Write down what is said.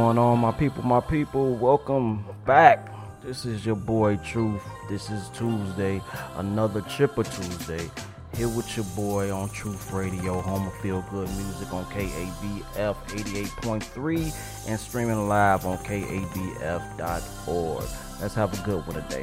going on, my people? My people, welcome back. This is your boy Truth. This is Tuesday, another Chipper Tuesday. Here with your boy on Truth Radio, home of feel good music on KABF 88.3 and streaming live on KABF.org. Let's have a good one today.